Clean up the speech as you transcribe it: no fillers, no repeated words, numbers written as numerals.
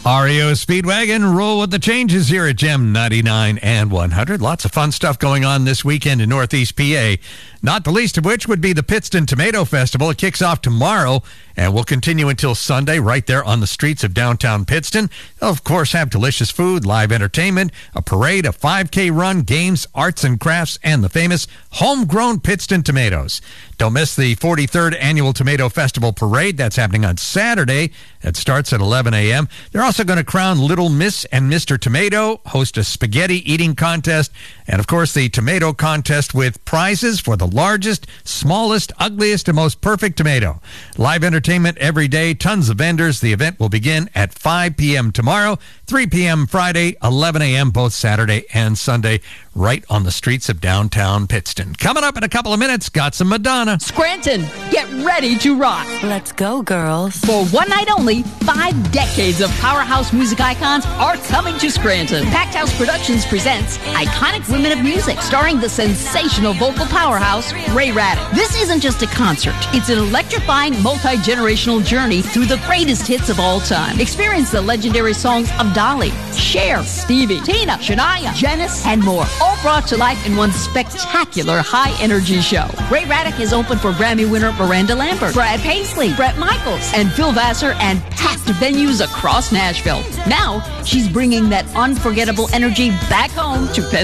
REO Speedwagon, roll with the changes here at Gem 99 and 100. Lots of fun stuff going on this weekend in Northeast PA, not the least of which would be the Pittston Tomato Festival. It kicks off tomorrow and will continue until Sunday right there on the streets of downtown Pittston. They'll, of course, have delicious food, live entertainment, a parade, a 5K run, games, arts and crafts, and the famous homegrown Pittston tomatoes. Don't miss the 43rd Annual Tomato Festival Parade. That's happening on Saturday. It starts at 11 a.m. They're also going to crown Little Miss and Mr. Tomato, host a spaghetti eating contest, and, of course, the tomato contest with prizes for the largest, smallest, ugliest, and most perfect tomato. Live entertainment every day, tons of vendors. The event will begin at 5 p.m. tomorrow, 3 p.m. Friday, 11 a.m. both Saturday and Sunday, right on the streets of downtown Pittston. Coming up in a couple of minutes, got some Madonna. Scranton, get ready to rock. Let's go, girls. For one night only, 5 decades of powerhouse music icons are coming to Scranton. Packed House Productions presents Iconic Women of Music, starring the sensational vocal powerhouse, Ray Raddick. This isn't just a concert. It's an electrifying, multi-generational journey through the greatest hits of all time. Experience the legendary songs of Dolly, Cher, Stevie, Tina, Shania, Janice, and more, all brought to life in one spectacular high-energy show. Ray Raddick is open for Grammy winner Miranda Lambert, Brad Paisley, Bret Michaels, and Phil Vassar, and packed venues across Nashville. Now, she's bringing that unforgettable energy back home to Pennsylvania.